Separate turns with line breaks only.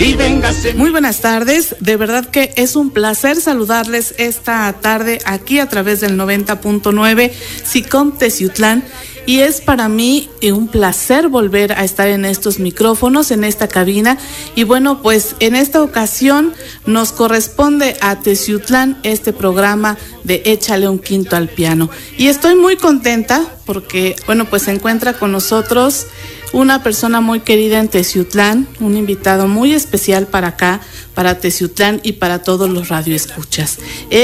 y véngase.
Muy buenas tardes, de verdad que es un placer saludarles esta tarde aquí a través del 90.9 SICOM Teciutlán. Y es para mí un placer volver a estar en estos micrófonos, en esta cabina. Y bueno, pues en esta ocasión nos corresponde a Teciutlán este programa de Échale un quinto al piano. Y estoy muy contenta porque, bueno, pues se encuentra con nosotros una persona muy querida en Teciutlán, un invitado muy especial para acá, para Teciutlán y para todos los radioescuchas.